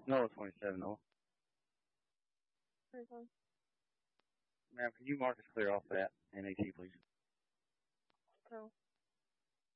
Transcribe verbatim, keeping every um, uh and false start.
No, twenty-seven, no. Okay. Ma'am, can you mark us clear off that N A T, please?